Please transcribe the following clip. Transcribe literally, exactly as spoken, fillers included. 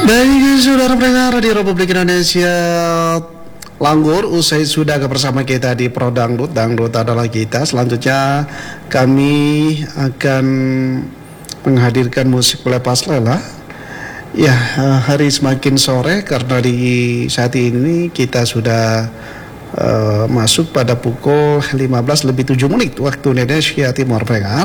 Baik, saudara pendengar di Republik Indonesia, Langgur, usai sudah bersama kita di Pro Dangdut. Dangdut adalah kita. Selanjutnya kami akan menghadirkan musik lepas lela. Ya, hari semakin sore karena di saat ini kita sudah uh, masuk pada pukul lima belas lebih tujuh menit waktu Indonesia Timur pendengar.